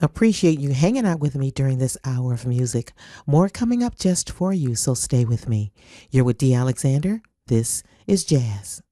Appreciate you hanging out with me during this hour of music. More coming up just for you, so stay with me. You're with D. Alexander. This is Jazz.